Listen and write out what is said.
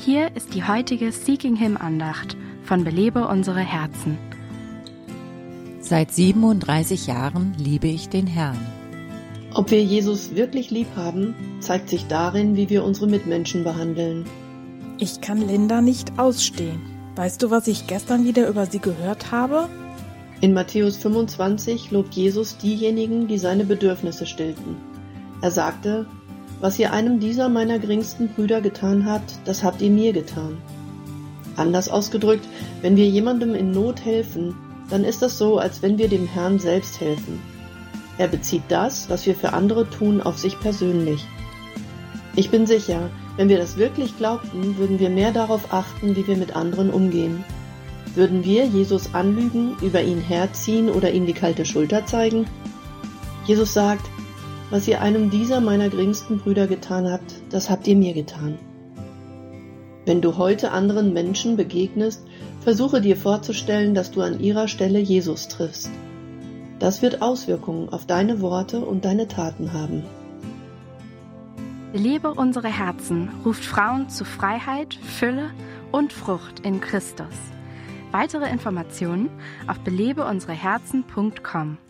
Hier ist die heutige Seeking Him Andacht von Belebe unsere Herzen. Seit 37 Jahren liebe ich den Herrn. Ob wir Jesus wirklich lieb haben, zeigt sich darin, wie wir unsere Mitmenschen behandeln. Ich kann Linda nicht ausstehen. Weißt du, was ich gestern wieder über sie gehört habe? In Matthäus 25 lobt Jesus diejenigen, die seine Bedürfnisse stillten. Er sagte: Was ihr einem dieser meiner geringsten Brüder getan habt, das habt ihr mir getan. Anders ausgedrückt, wenn wir jemandem in Not helfen, dann ist das so, als wenn wir dem Herrn selbst helfen. Er bezieht das, was wir für andere tun, auf sich persönlich. Ich bin sicher, wenn wir das wirklich glaubten, würden wir mehr darauf achten, wie wir mit anderen umgehen. Würden wir Jesus anlügen, über ihn herziehen oder ihm die kalte Schulter zeigen? Jesus sagt: Was ihr einem dieser meiner geringsten Brüder getan habt, das habt ihr mir getan. Wenn du heute anderen Menschen begegnest, versuche dir vorzustellen, dass du an ihrer Stelle Jesus triffst. Das wird Auswirkungen auf deine Worte und deine Taten haben. Belebe unsere Herzen ruft Frauen zu Freiheit, Fülle und Frucht in Christus. Weitere Informationen auf belebeunsereherzen.com.